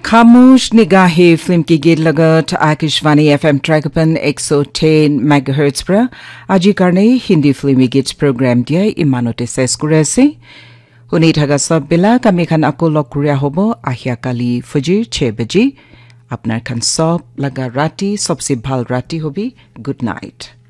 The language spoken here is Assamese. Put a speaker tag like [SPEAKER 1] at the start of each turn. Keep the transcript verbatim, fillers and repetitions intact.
[SPEAKER 1] खामोश निगाहें फिल्म की गीत लगत आकाशवाणी एफएम ट्रैकपन एक सौ दस मेगाहर्ट्ज पर আজি কাৰণে হিন্দী ফিল্মি গীত প্ৰগ্ৰাম দিয়া ইমানতে শেষ কৰি আছে শুনি থকা সব বিলাক আমি খান আকৌ লগ কৰি হ'ব আহিয়া কালি ফজিৰ ছয় বজে আপোনাৰ খান সব লগা ৰাতি সবসে ভাল ৰাতি হবি গুড নাইট